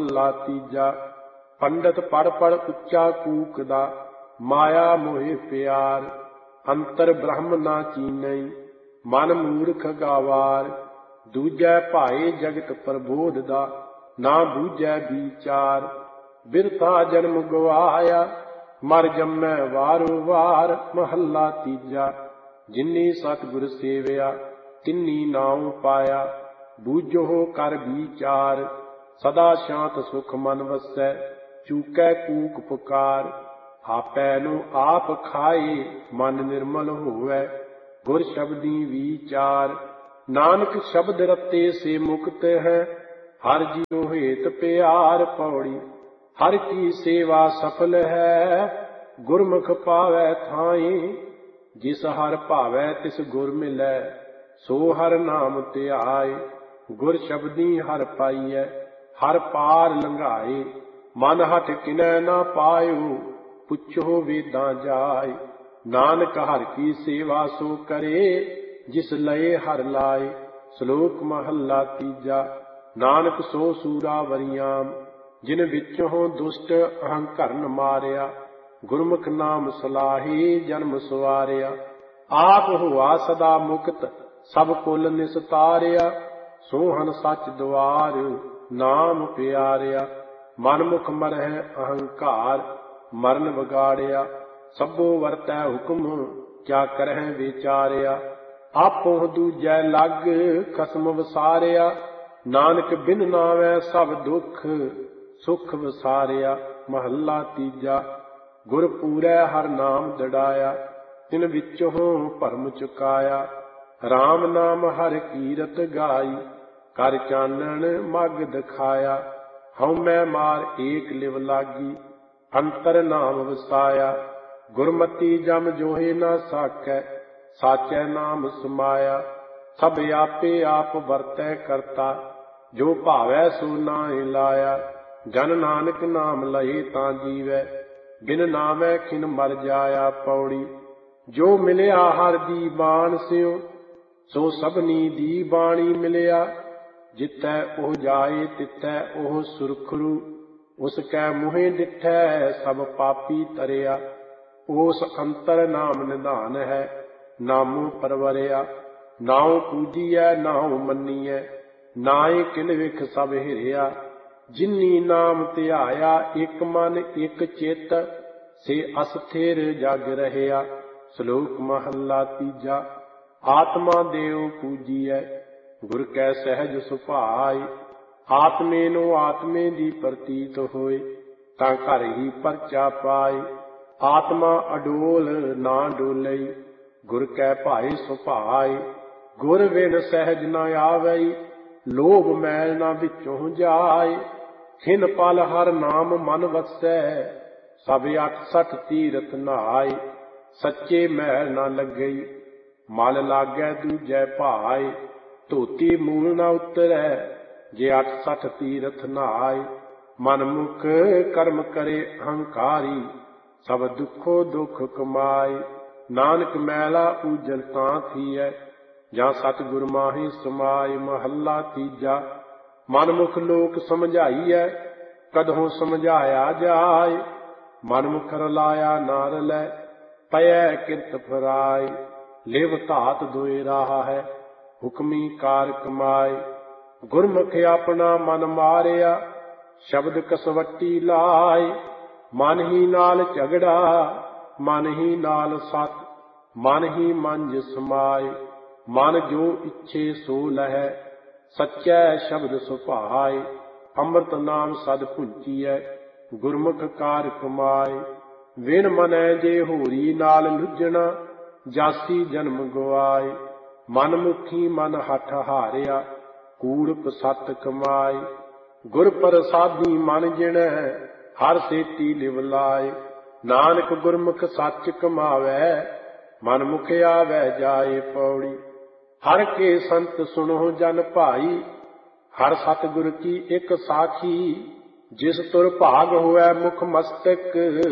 महला तीजा। पंडित पढ़ पढ़ उच्चा कूकदा, माया मोहे प्यार। अंतर ब्रह्म ना चीनई, मन मूर्ख गावार। दूजै भाए जगत प्रबोध दा, ना बूझै विचार। बिरथा जन्म गवाया, मर जम्मै वारो वार। महला तीजा। जिन्नी सतगुर सेवया, तिन्नी नाम पाया। बूझो कर विचार, सदा शांत सुख मन वसै। चूकै कूक पुकार, आपै नु आप खाए। मन निर्मल होवै, गुर शब्दी विचार। नानक शब्द रते से मुक्त है, हर जियो हेत प्यार। पौड़ी हर की सेवा सफल है, गुरमुख पावै थाई। जिस हर भावै तिस गुर मिलै, सो हर नाम ध्याए। गुर शब्दी हर पाईऐ, हर पार लंघाए। मन हट किनै ना पायो, पुछो वेदां जाए। नानक हर की सेवा सो करे, जिस लये हर लाए। श्लोक महला तीजा। नानक सो सूरा वरियाम, जिन विचों दुष्ट अहंकरण मारिया। गुरमुख नाम सलाही, जन्म सवारिया। आप हुआ सदा मुक्त, सब कुल निस्तारिया। सोहन सच द्वार, नाम प्यारिया। मन मुख मरह अहंकार, मरण बिगाड़िया। सबो वरतै हुक्म, क्या करह विचारिया। आपो दूजै लग, खसम वसारिया। नानक बिन नावै सब दुख, सुख वसारिया। महला तीजा। गुर पूरै हर नाम दड़ाया, तिन विचों भरम चुकाया। राम नाम हर कीरत गाई, कर चानन मग दिखाया। हਉ मैं मार एक लिव लागी, अंतर नाम वसाया। गुरमति जम जोहे ना साकै, साचै नाम समाया। सब आपे आप वरतै करता, जो भावै सो नाहि लाया। जन नानक नाम लहे तां जीवै, बिन नामै खिन मर जाया। पौड़ी जो मिलिया हर दी बाण स्यों, सो सबनी दी बाणी मिलिया। जितै ओह जाए तितै ओह सुरखरू, उसकै मुहे डिठै सब पापी तरिया। ओस अंतर नाम निधान है, नामो परवरिया। नाउ पूजिए नाउ मन्नीए, नाए किल विख सब हिरिया। जिन्नी नाम ध्याया एक मन एक चित, से अस्थिर जग रहया। श्लोक महला तीजा। आत्मा देव पूजिए, गुर कै सहज सुभाए। आत्मे नो आत्मे दी प्रतीत होए, तां घर ही परचा पाए। आत्मा अडोल ना डोलई, गुर कै भाए सुभाए। गुर बिन सहज न आवई, लोभ मैल ना विचों जाए। खिन पल हर नाम मन वसै, सब 68 तीरथ नहाए। सच्चे मैल ना लगई, मल लागै दूजै भाए। धोती मूल न उतरै, जे 68 तीरथ नहाए। मन मुख कर्म करे अहंकारी, सब दुखो दुख कमाए। नानक मैला ऊजल तां थीऐ, ਜਾਂ सतगुर माही समाए। महला तीजा। मन मुख लोक समझाईਐ, कदहों समझाया जाए। मन मुख रलाया ना रलै, पयै किरत फराए। लिव धात दोए राहा है, हुक्मी कार कमाए। गुरमुख अपना मन मारिया, शब्द कसवट्टी लाए। मन ही नाल झगड़ा, मन ही नाल सत, मन ही मंज समाए। मन जो इच्छे सो लहै, सच्चै शब्द सुभाए। ਅੰਮ੍ਰਿਤ ਨਾਮ ਸਦ ਭੁੰਚੀਐ, ਗੁਰਮੁਖ ਕਾਰ ਕਮਾਏ। ਵਿਣ ਮਨੈ ਜੇ ਹੋਰੀ ਨਾਲ ਲੁੱਝਣਾ, ਜਾਸੀ ਜਨਮ ਗਵਾਏ। ਮਨ ਮੁਖੀ ਮਨ ਹਠ ਹਾਰਿਆ, ਕੂੜਪ ਸਤ ਕਮਾਏ। ਗੁਰ ਪ੍ਰਸਾਦੀ ਮਨ ਜਿਣੈ, ਹਰ ਸੇਤੀ ਲਿਵ ਲਾਏ। ਨਾਨਕ ਗੁਰਮੁਖ ਸੱਚ ਕਮਾਵੈ, ਮਨ ਮੁਖ ਆਵੈ ਜਾਏ। ਪੌੜੀ ਹਰ ਕੇ ਸੰਤ ਸੁਣੋ ਜਨ ਭਾਈ, ਹਰ ਸਤਿਗੁਰ ਕੀ ਇੱਕ ਸਾਖੀ। ਜਿਸ ਤੁਰ ਭਾਗ ਹੋਇ ਮੁਖ ਮਸਤਕ,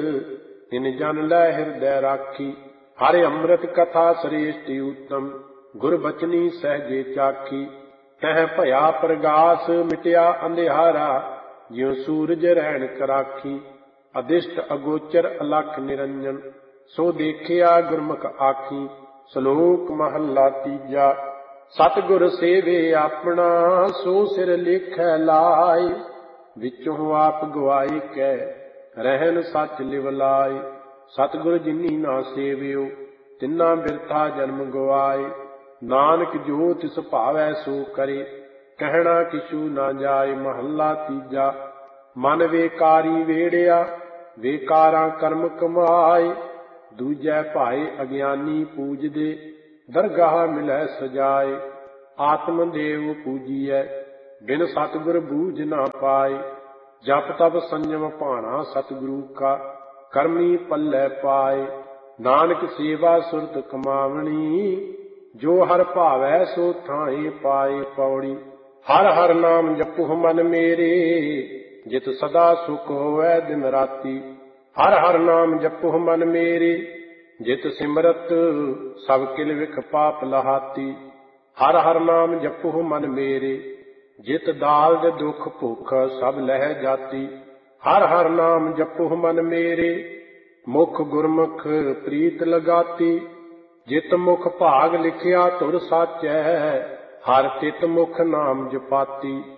ਤਿਨ ਜਨ ਲੈ ਹਿਰਦੈ ਰਾਖੀ। ਹਰ ਅੰਮ੍ਰਿਤ ਕਥਾ ਸ੍ਰੇਸ਼ਟ ਉਤਮ, ਗੁਰ ਬਚਨੀ ਸਹਜੇ ਚਾਖੀ। ਤਹ ਭਇਆ ਪ੍ਰਗਾਸ ਮਿਟਿਆ ਅੰਧਿਆਰਾ, ਜਿਉ ਸੂਰਜ ਰਹਿਣ ਕਰਾਖੀ। ਅਦਿਸ਼ਟ ਅਗੋਚਰ ਅਲਖ ਨਿਰੰਜਨ, ਸੋ ਦੇਖਿਆ ਗੁਰਮੁਖ ਆਖੀ। ਸ਼ਲੋਕ ਮਹੱਲਾ ਤੀਜਾ। ਸਤਿਗੁਰ ਸੇਵੇ ਆਪਣਾ, ਸੋ ਸਿਰ ਲੇਖੈ ਲਾਇ। ਵਿਚੋਂ ਆਪ ਗਵਾਏ ਕੈ, ਰਹਿਨ ਸੱਚ ਲਿਵ ਲਾਇ। ਸਤਿਗੁਰ ਜਿਨੀ ਨਾ ਸੇਵਿਓ, ਤਿਨਾ ਬਿਰਥਾ ਜਨਮ ਗਵਾਏ। ਨਾਨਕ ਜੋ ਤਿਸ ਭਾਵੈ ਸੋ ਕਰੇ, ਕਹਿਣਾ ਕਿਛੂ ਨਾ ਜਾਏ। ਮਹੱਲਾ ਤੀਜਾ। ਮਨ ਵੇਕਾਰੀ ਵੇੜਿਆ, ਵੇਕਾਰਾਂ ਕਰਮ ਕਮਾਏ। ਦੂਜੈ ਭਾਏ ਅਗਿਆਨੀ ਪੂਜਦੇ, ਦਰਗਾਹ ਮਿਲੈ ਸਜਾਏ। ਆਤਮ ਦੇਵ ਪੂਜੀਐ, ਬਿਨ ਸਤਿਗੁਰ ਬੂਝ ਨਾ ਪਾਏ। ਜਪ ਤਪ ਸੰਜਮ ਭਾਣਾ ਸਤਿਗੁਰੂ ਕਾ, ਕਰਮੀ ਪੱਲੇ ਪਾਏ। ਨਾਨਕ ਸੇਵਾ ਸੁਰਤ ਕਮਾਵਣੀ, ਜੋ ਹਰਿ ਭਾਵੈ ਸੋ ਥਾਏ ਪਾਏ। ਪੌੜੀ। ਹਰਿ ਹਰਿ ਨਾਮ ਜਪੁ ਮਨ ਮੇਰੇ, ਜਿਤ ਸਦਾ ਸੁਖ ਹੋਵੈ ਦਿਨ ਰਾਤੀ। ਹਰਿ ਹਰਿ ਨਾਮ ਜਪੁ ਮਨ ਮੇਰੇ, ਜਿਤ ਸਿਮਰਤ ਸਭ ਕਿਲ ਵਿਖ ਪਾਪ ਲਹਾਤੀ। ਹਰਿ ਹਰਿ ਨਾਮ ਜਪੁ ਮਨ ਮੇਰੇ, ਜਿਤ ਦਾਲਦ ਦੁਖ ਭੁਖ ਸਭ ਲਹਿ ਜਾਤੀ। ਹਰਿ ਹਰਿ ਨਾਮ ਜਪੁ ਮਨ ਮੇਰੇ, ਮੁਖ ਗੁਰਮੁਖ ਪ੍ਰੀਤ ਲਗਾਤੀ। ਜਿਤ ਮੁਖ ਭਾਗ ਲਿਖਿਆ ਧੁਰ ਸਾਚੈ, ਹਰਿ ਤਿਤ ਮੁਖ ਨਾਮ ਜਪਾਤੀ।